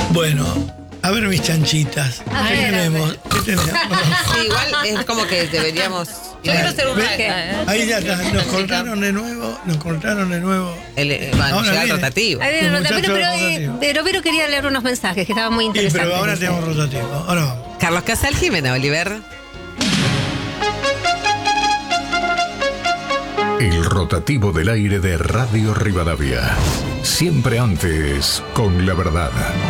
Bueno, a ver mis chanchitas. A ¿Qué ver, tenemos? ¿Qué tenemos? Sí, igual es como que deberíamos. Yo quiero ser un Ve, raca. ahí ya está, nos cortaron de nuevo. Bueno, Ahora llega el viene. rotativo. Ahí viene Los el rotativo, muchachos pero rotativos. Romero quería leer unos mensajes que estaban muy Sí, interesantes. pero ahora dice. tenemos rotativo. Ahora vamos. Carlos Casal, Jimena Oliver. El rotativo del aire de Radio Rivadavia. Siempre antes con la verdad.